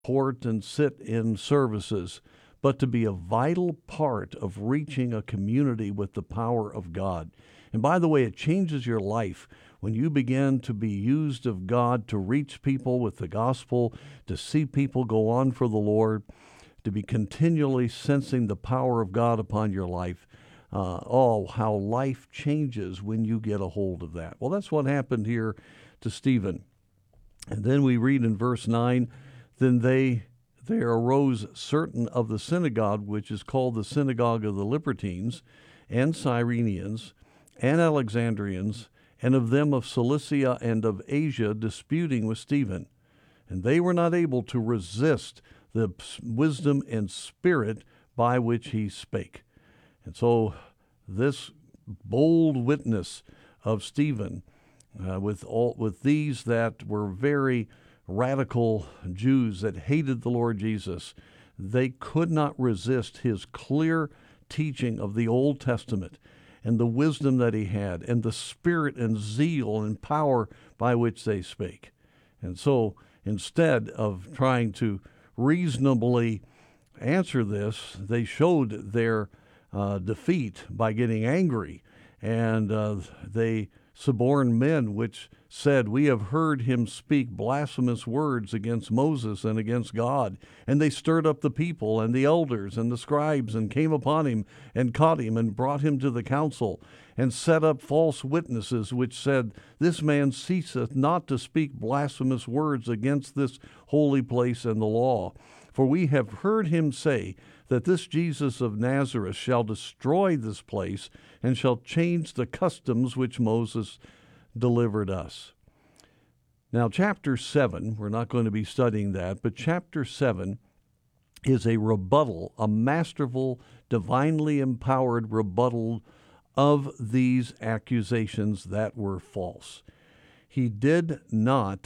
support and sit in services, but to be a vital part of reaching a community with the power of God. And by the way, it changes your life when you begin to be used of God to reach people with the gospel, to see people go on for the Lord, to be continually sensing the power of God upon your life. How life changes when you get a hold of that. Well, that's what happened here to Stephen. And then we read in verse 9, then there arose certain of the synagogue, which is called the synagogue of the Libertines, and Cyrenians, and Alexandrians, and of them of Cilicia and of Asia, disputing with Stephen. And they were not able to resist the wisdom and spirit by which he spake. And so this bold witness of Stephen, with these that were very radical Jews that hated the Lord Jesus, they could not resist his clear teaching of the Old Testament and the wisdom that he had and the spirit and zeal and power by which they spake. And so instead of trying to reasonably answer this, they showed their defeat by getting angry, and they suborned men which said, we have heard him speak blasphemous words against Moses and against God. And they stirred up the people and the elders and the scribes, and came upon him and caught him and brought him to the council, and set up false witnesses which said, this man ceaseth not to speak blasphemous words against this holy place and the law. For we have heard him say that this Jesus of Nazareth shall destroy this place, and shall change the customs which Moses delivered us. Now, chapter 7, we're not going to be studying that, but chapter 7 is a rebuttal, a masterful, divinely empowered rebuttal of these accusations that were false. He did not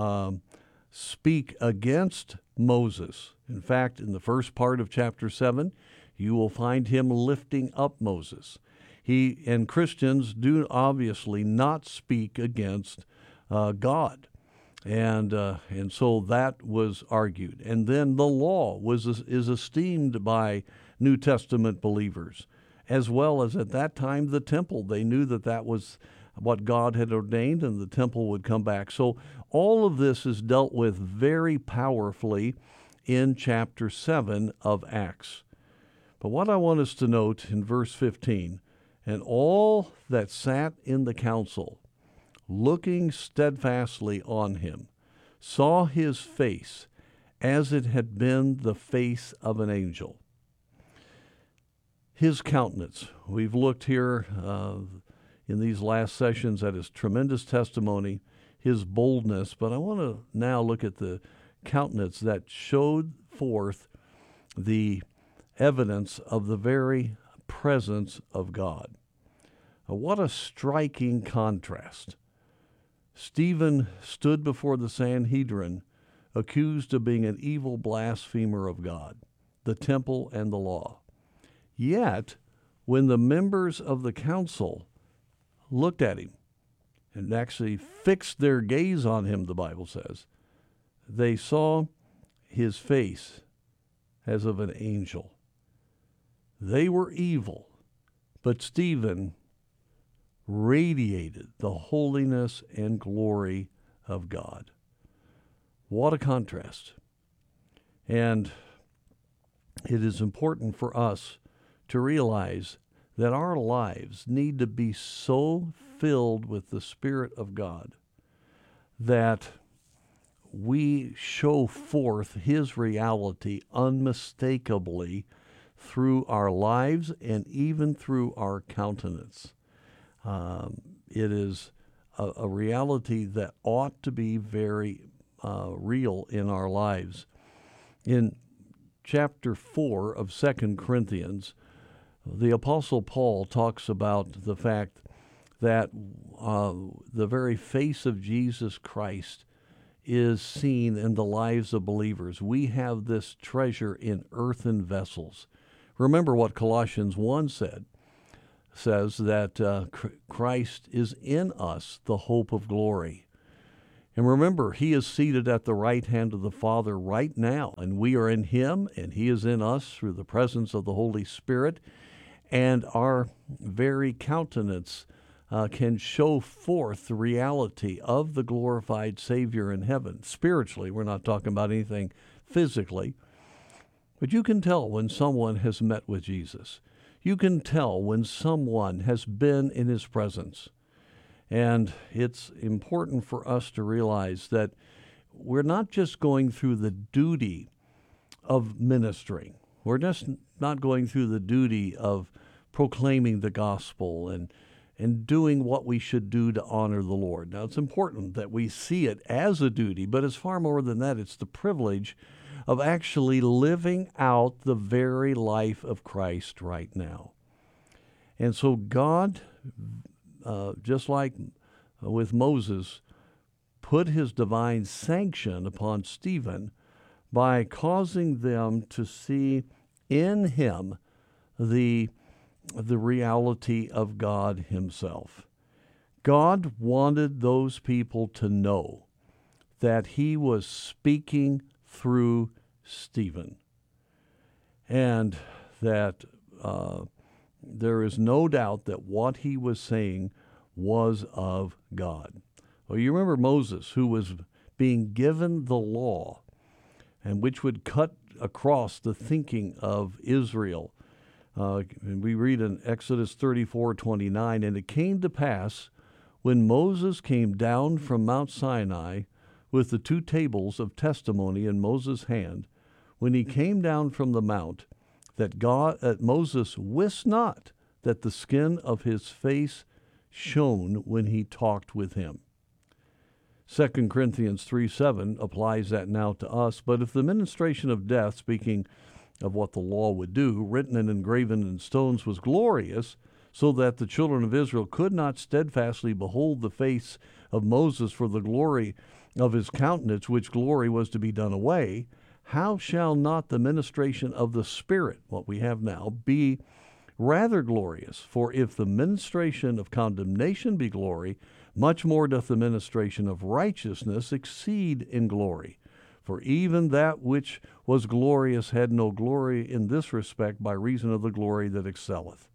speak against Moses. In fact, in the first part of chapter 7, you will find him lifting up Moses. He and Christians do obviously not speak against God. And so that was argued. And then the law is esteemed by New Testament believers, as well as at that time the temple. They knew that was what God had ordained, and the temple would come back. So all of this is dealt with very powerfully in chapter 7 of Acts. But what I want us to note in verse 15, and all that sat in the council, looking steadfastly on him, saw his face as it had been the face of an angel. His countenance. We've looked here in these last sessions at his tremendous testimony, his boldness, but I want to now look at the countenance that showed forth the evidence of the very presence of God. What a striking contrast. Stephen stood before the Sanhedrin, accused of being an evil blasphemer of God, the temple, and the law. Yet, when the members of the council looked at him and actually fixed their gaze on him, the Bible says, they saw his face as of an angel. They were evil, but Stephen radiated the holiness and glory of God. What a contrast. And it is important for us to realize that our lives need to be so filled with the Spirit of God that we show forth his reality unmistakably through our lives and even through our countenance. It is a reality that ought to be very real in our lives. In chapter 4 of 2 Corinthians, the Apostle Paul talks about the fact that the very face of Jesus Christ is seen in the lives of believers. We have this treasure in earthen vessels. Remember what Colossians 1 says that Christ is in us, the hope of glory. And remember, he is seated at the right hand of the Father right now, and we are in him, and he is in us through the presence of the Holy Spirit, and our very countenance can show forth the reality of the glorified Savior in heaven. Spiritually, we're not talking about anything physically, but you can tell when someone has met with Jesus. You can tell when someone has been in his presence. And it's important for us to realize that we're not just going through the duty of ministering. We're just not going through the duty of proclaiming the gospel and doing what we should do to honor the Lord. Now, it's important that we see it as a duty, but it's far more than that. It's the privilege of actually living out the very life of Christ right now. And so God, just like with Moses, put his divine sanction upon Stephen by causing them to see in him the reality of God himself. God wanted those people to know that he was speaking through Stephen, and that there is no doubt that what he was saying was of God. Well, you remember Moses, who was being given the law, and which would cut across the thinking of Israel. And we read in Exodus 34:29, "And it came to pass, when Moses came down from Mount Sinai with the 2 tables of testimony in Moses' hand, when he came down from the mount, that Moses wist not that the skin of his face shone when he talked with him." 2 Corinthians 3:7 applies that now to us. "But if the ministration of death," speaking of what the law would do, "written and engraven in stones, was glorious, so that the children of Israel could not steadfastly behold the face of Moses for the glory of his countenance, which glory was to be done away, how shall not the ministration of the Spirit," what we have now, "be rather glorious? For if the ministration of condemnation be glory, much more doth the ministration of righteousness exceed in glory. For even that which was glorious had no glory in this respect, by reason of the glory that excelleth.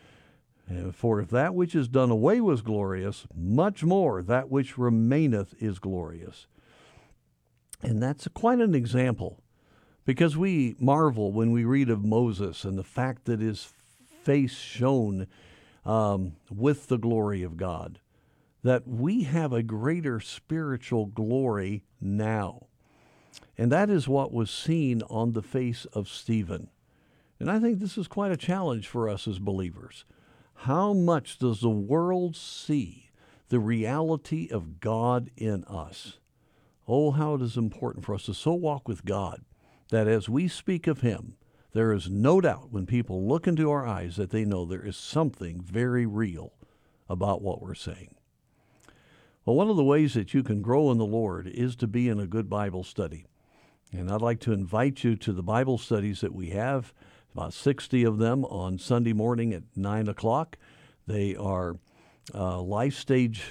For if that which is done away was glorious, much more that which remaineth is glorious." And that's quite an example, because we marvel when we read of Moses and the fact that his face shone with the glory of God, that we have a greater spiritual glory now. And that is what was seen on the face of Stephen. And I think this is quite a challenge for us as believers. How much does the world see the reality of God in us? Oh, how it is important for us to so walk with God that as we speak of him, there is no doubt when people look into our eyes that they know there is something very real about what we're saying. Well, one of the ways that you can grow in the Lord is to be in a good Bible study. And I'd like to invite you to the Bible studies that we have, about 60 of them on Sunday morning at 9 o'clock. They are life stage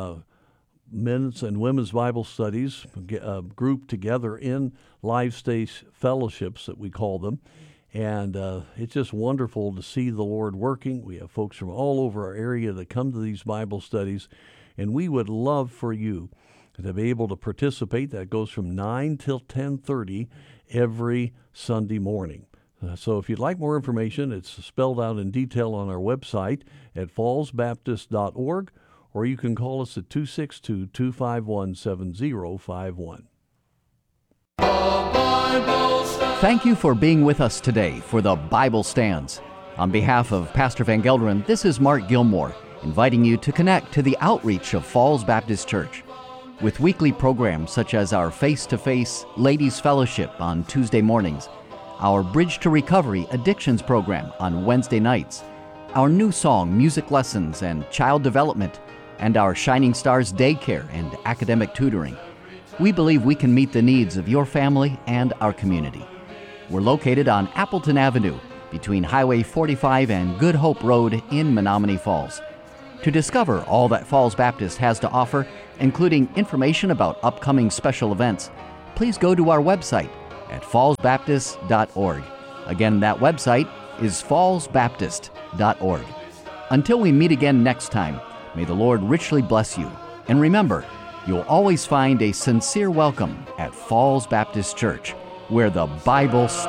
men's and women's Bible studies grouped together in life stage fellowships that we call them. And it's just wonderful to see the Lord working. We have folks from all over our area that come to these Bible studies, and we would love for you to be able to participate. That goes from 9 till 10:30 every Sunday morning. So if you'd like more information, it's spelled out in detail on our website at fallsbaptist.org, or you can call us at 262-251-7051. Thank you for being with us today for the Bible Stands. On behalf of Pastor Van Gelderen, this is Mark Gilmore, inviting you to connect to the outreach of Falls Baptist Church. With weekly programs such as our face-to-face Ladies Fellowship on Tuesday mornings, our Bridge to Recovery Addictions program on Wednesday nights, our new song music lessons and child development, and our Shining Stars daycare and academic tutoring, we believe we can meet the needs of your family and our community. We're located on Appleton Avenue between Highway 45 and Good Hope Road in Menominee Falls. To discover all that Falls Baptist has to offer, including information about upcoming special events, please go to our website at fallsbaptist.org. Again, that website is fallsbaptist.org. Until we meet again next time, may the Lord richly bless you. And remember, you'll always find a sincere welcome at Falls Baptist Church, where the Bible